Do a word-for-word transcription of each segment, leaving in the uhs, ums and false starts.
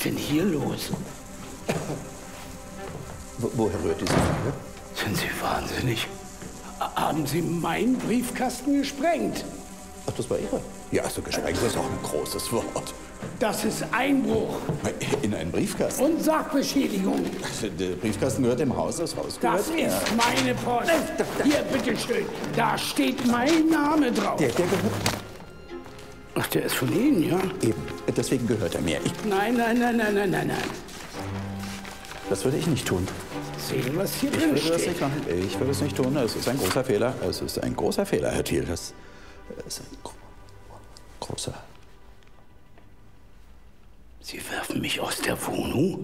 ist denn hier los? Wo, woher rührt diese Frage? Sind Sie wahnsinnig? Haben Sie meinen Briefkasten gesprengt? Ach, das war Ihre? Ja, also gesprengt ist auch ein großes Wort. Das ist Einbruch. In einen Briefkasten? Und Sachbeschädigung. Also, der Briefkasten gehört dem Haus, das Haus gehört Das mir. ist meine Post. Hier, bitteschön. Da steht mein Name drauf. Der, der gehört... Ach, der ist von Ihnen, ja? Eben, deswegen gehört er mir. Ich, Nein, nein, nein, nein, nein, nein, nein. das würde ich nicht tun. Sehen, was hier Ich drin würde das steht. nicht machen. Ich würde es nicht tun. Es ist ein großer Fehler. Es ist ein großer Fehler, Herr Thiel. Das ist ein gro großer... Sie werfen mich aus der Wohnung?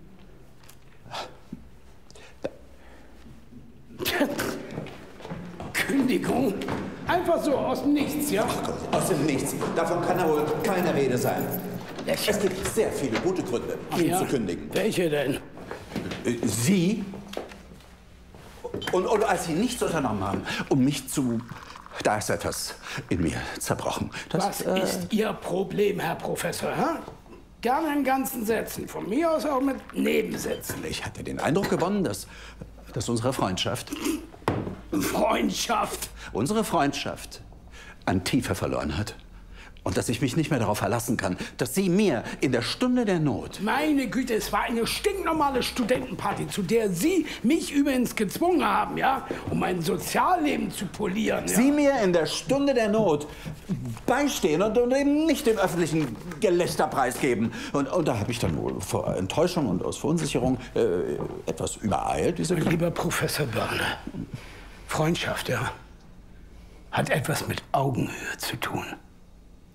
Kündigung? Einfach so aus dem Nichts, ja? Ach Gott, aus dem Nichts. Davon kann ja wohl keine Rede sein. Es gibt sehr viele gute Gründe, ihn Ja? zu kündigen. Welche denn? Äh, Sie? Und, und als Sie nichts unternommen haben, um mich zu... Da ist etwas in mir zerbrochen. Das, Was äh, ist Ihr Problem, Herr Professor? Hä? Gerne in ganzen Sätzen. Von mir aus auch mit Nebensätzen. Ich hatte den Eindruck gewonnen, dass, dass unsere Freundschaft... Freundschaft. Unsere Freundschaft an Tiefe verloren hat. Und dass ich mich nicht mehr darauf verlassen kann, dass Sie mir in der Stunde der Not... Meine Güte, es war eine stinknormale Studentenparty, zu der Sie mich übrigens gezwungen haben, ja? Um mein Sozialleben zu polieren, ja? Sie mir in der Stunde der Not beistehen und, und eben nicht den öffentlichen Gelächter preisgeben. Und, und da habe ich dann wohl vor Enttäuschung und aus Verunsicherung äh, etwas übereilt, diese... Lieber Professor Börne, Freundschaft, ja, hat etwas mit Augenhöhe zu tun.